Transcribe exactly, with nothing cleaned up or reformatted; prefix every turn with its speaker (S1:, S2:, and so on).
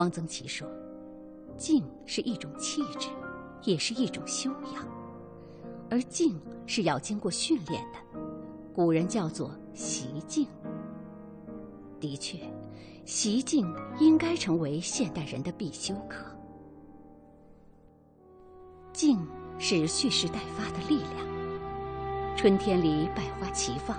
S1: 汪曾祺说：“静是一种气质，也是一种修养，而静是要经过训练的，古人叫做习静。”的确，习静应该成为现代人的必修课。静是蓄势待发的力量。春天里百花齐放，